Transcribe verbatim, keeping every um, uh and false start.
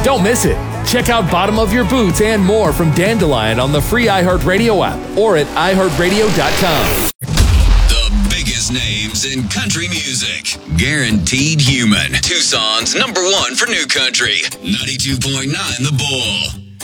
Don't miss it. Check out Bottom of Your Boots and more from Dandelion on the free iHeartRadio app or at i heart radio dot com. The biggest names in country music. Guaranteed Human. Tucson's number one for new country. ninety-two point nine The Bull.